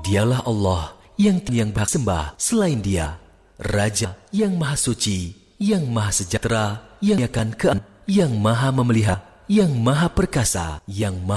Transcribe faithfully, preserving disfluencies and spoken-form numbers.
Dialah Allah yang yang berhak sembah selain Dia, Raja yang maha suci, yang maha sejahtera, yang akan ke yang maha memelihara, yang maha perkasa, yang maha